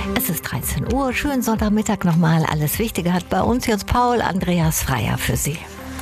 Es ist 13 Uhr, schönen Sonntagmittag nochmal. Alles Wichtige hat bei uns jetzt Paul Andreas Freier für Sie.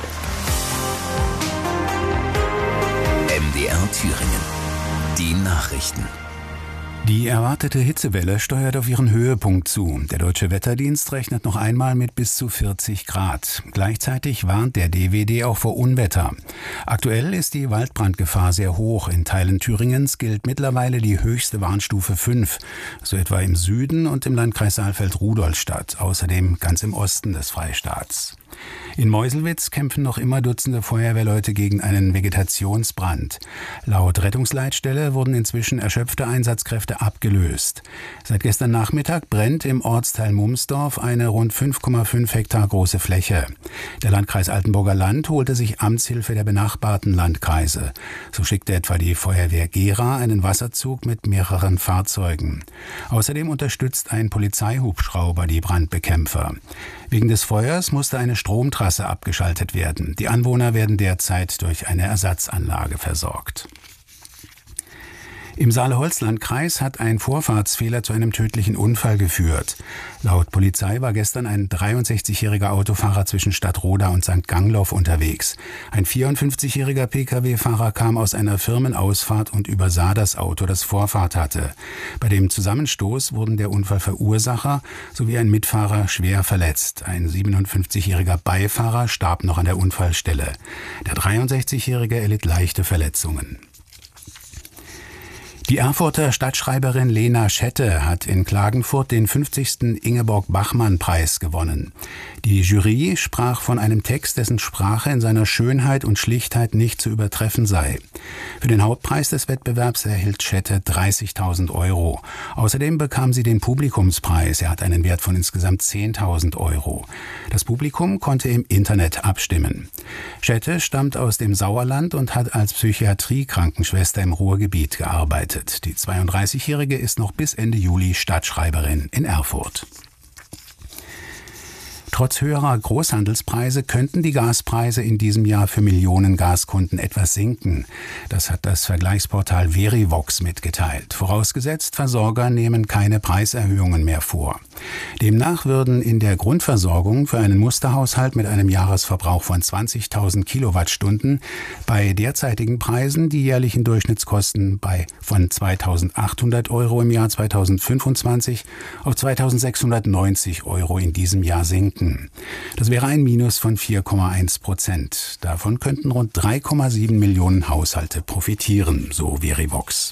MDR Thüringen. Die Nachrichten. Die erwartete Hitzewelle steuert auf ihren Höhepunkt zu. Der Deutsche Wetterdienst rechnet noch einmal mit bis zu 40 Grad. Gleichzeitig warnt der DWD auch vor Unwetter. Aktuell ist die Waldbrandgefahr sehr hoch. In Teilen Thüringens gilt mittlerweile die höchste Warnstufe 5, so etwa im Süden und im Landkreis Saalfeld-Rudolstadt, außerdem ganz im Osten des Freistaats. In Meuselwitz kämpfen noch immer Dutzende Feuerwehrleute gegen einen Vegetationsbrand. Laut Rettungsleitstelle wurden inzwischen erschöpfte Einsatzkräfte abgelöst. Seit gestern Nachmittag brennt im Ortsteil Mumsdorf eine rund 5,5 Hektar große Fläche. Der Landkreis Altenburger Land holte sich Amtshilfe der benachbarten Landkreise. So schickte etwa die Feuerwehr Gera einen Wasserzug mit mehreren Fahrzeugen. Außerdem unterstützt ein Polizeihubschrauber die Brandbekämpfer. Wegen des Feuers musste eine Stromtrasse abgeschaltet werden. Die Anwohner werden derzeit durch eine Ersatzanlage versorgt. Im Saale-Holzland-Kreis hat ein Vorfahrtsfehler zu einem tödlichen Unfall geführt. Laut Polizei war gestern ein 63-jähriger Autofahrer zwischen Stadtroda und St. Gangloff unterwegs. Ein 54-jähriger Pkw-Fahrer kam aus einer Firmenausfahrt und übersah das Auto, das Vorfahrt hatte. Bei dem Zusammenstoß wurden der Unfallverursacher sowie ein Mitfahrer schwer verletzt. Ein 57-jähriger Beifahrer starb noch an der Unfallstelle. Der 63-jährige erlitt leichte Verletzungen. Die Erfurter Stadtschreiberin Lena Schette hat in Klagenfurt den 50. Ingeborg-Bachmann-Preis gewonnen. Die Jury sprach von einem Text, dessen Sprache in seiner Schönheit und Schlichtheit nicht zu übertreffen sei. Für den Hauptpreis des Wettbewerbs erhielt Schette 30.000 Euro. Außerdem bekam sie den Publikumspreis. Er hat einen Wert von insgesamt 10.000 Euro. Das Publikum konnte im Internet abstimmen. Schette stammt aus dem Sauerland und hat als Psychiatrie-Krankenschwester im Ruhrgebiet gearbeitet. Die 32-Jährige ist noch bis Ende Juli Stadtschreiberin in Erfurt. Trotz höherer Großhandelspreise könnten die Gaspreise in diesem Jahr für Millionen Gaskunden etwas sinken. Das hat das Vergleichsportal Verivox mitgeteilt. Vorausgesetzt, Versorger nehmen keine Preiserhöhungen mehr vor. Demnach würden in der Grundversorgung für einen Musterhaushalt mit einem Jahresverbrauch von 20.000 Kilowattstunden bei derzeitigen Preisen die jährlichen Durchschnittskosten von 2.800 Euro im Jahr 2025 auf 2.690 Euro in diesem Jahr sinken. Das wäre ein Minus von 4,1%. Davon könnten rund 3,7 Millionen Haushalte profitieren, so Verivox.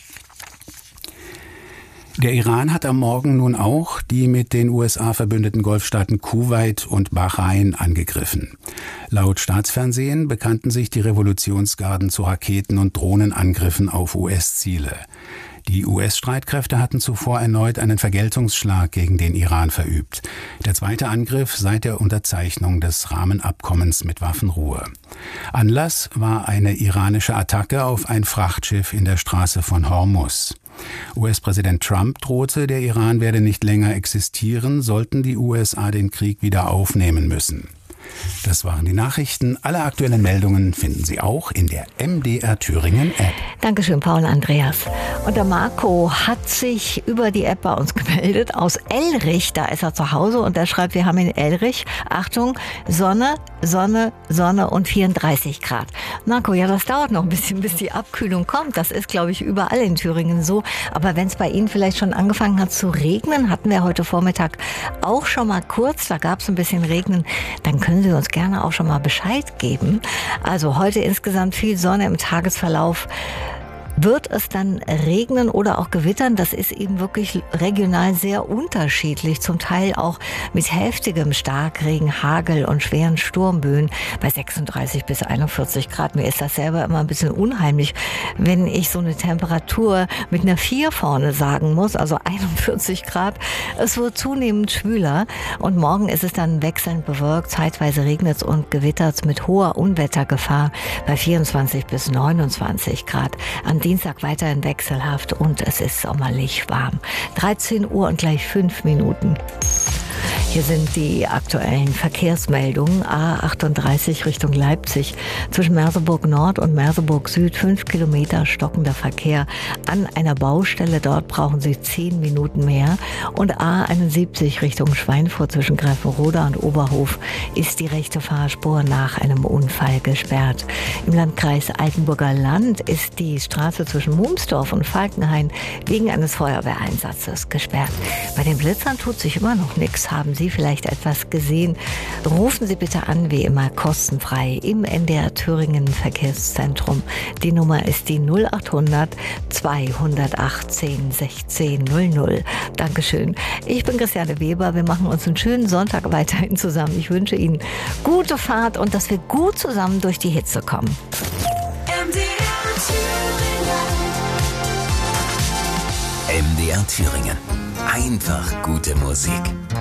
Der Iran hat am Morgen nun auch die mit den USA verbündeten Golfstaaten Kuwait und Bahrain angegriffen. Laut Staatsfernsehen bekannten sich die Revolutionsgarden zu Raketen- und Drohnenangriffen auf US-Ziele. Die US-Streitkräfte hatten zuvor erneut einen Vergeltungsschlag gegen den Iran verübt. Der zweite Angriff seit der Unterzeichnung des Rahmenabkommens mit Waffenruhe. Anlass war eine iranische Attacke auf ein Frachtschiff in der Straße von Hormuz. US-Präsident Trump drohte, der Iran werde nicht länger existieren, sollten die USA den Krieg wieder aufnehmen müssen. Das waren die Nachrichten. Alle aktuellen Meldungen finden Sie auch in der MDR Thüringen App. Dankeschön, Paul Andreas. Und der Marco hat sich über die App bei uns gemeldet aus Elrich. Da ist er zu Hause und er schreibt, wir haben in Elrich, Achtung, Sonne, Sonne, Sonne und 34 Grad. Marco, ja, das dauert noch ein bisschen, bis die Abkühlung kommt. Das ist, glaube ich, überall in Thüringen so. Aber wenn es bei Ihnen vielleicht schon angefangen hat zu regnen, hatten wir heute Vormittag auch schon mal kurz, da gab es ein bisschen Regnen, dann können Sie uns gerne auch schon mal Bescheid geben. Also heute insgesamt viel Sonne im Tagesverlauf. Wird es dann regnen oder auch gewittern? Das ist eben wirklich regional sehr unterschiedlich. Zum Teil auch mit heftigem Starkregen, Hagel und schweren Sturmböen bei 36 bis 41 Grad. Mir ist das selber immer ein bisschen unheimlich, wenn ich so eine Temperatur mit einer 4 vorne sagen muss, also 41 Grad. Es wird zunehmend schwüler und morgen ist es dann wechselnd bewölkt. Zeitweise regnet es und gewittert es mit hoher Unwettergefahr bei 24 bis 29 Grad. Am Dienstag weiterhin wechselhaft und es ist sommerlich warm. 13 Uhr und gleich 5 Minuten. Hier sind die aktuellen Verkehrsmeldungen. A38 Richtung Leipzig. Zwischen Merseburg Nord und Merseburg Süd 5 Kilometer stockender Verkehr an einer Baustelle. Dort brauchen Sie 10 Minuten mehr. Und A71 Richtung Schweinfurt zwischen Greifenroda und Oberhof ist die rechte Fahrspur nach einem Unfall gesperrt. Im Landkreis Altenburger Land ist die Straße zwischen Mumsdorf und Falkenhain wegen eines Feuerwehreinsatzes gesperrt. Bei den Blitzern tut sich immer noch nichts. Haben Sie vielleicht etwas gesehen? Rufen Sie bitte an, wie immer kostenfrei im NDR Thüringen Verkehrszentrum. Die Nummer ist die 0800 218 16 00. Dankeschön. Ich bin Christiane Weber. Wir machen uns einen schönen Sonntag weiterhin zusammen. Ich wünsche Ihnen gute Fahrt und dass wir gut zusammen durch die Hitze kommen. MDR Thüringen. Einfach gute Musik.